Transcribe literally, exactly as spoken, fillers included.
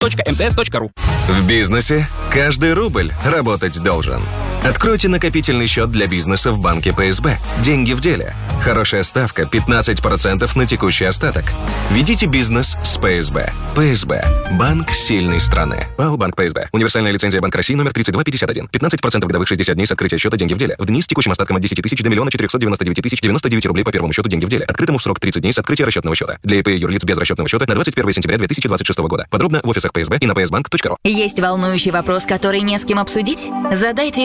точка эм тэ эс точка ру. В бизнесе каждый рубль работать должен. Откройте накопительный счет для бизнеса в банке пэ эс бэ. Деньги в деле. Хорошая ставка пятнадцать процентов на текущий остаток. Ведите бизнес с пэ эс бэ. пэ эс бэ. Банк сильной страны. ПАО Банк пэ эс бэ. Универсальная лицензия Банк России номер тридцать два пятьдесят один. пятнадцать процентов годовых шестьдесят дней с открытия счета деньги в деле. В дни с текущим остатком от десяти тысяч до миллиона четырехсот девяноста девяти тысяч девяносто девять рублей по первому счету деньги в деле. Открытому в срок тридцать дней с открытия расчетного счета. Для ИП и юрлиц без расчетного счета на двадцать первое сентября две тысячи двадцать шестого года. Подробно в офисах пэ эс бэ и на пэ эс банк точка ру. Есть волнующий вопрос, который не с кем обсудить? Задайте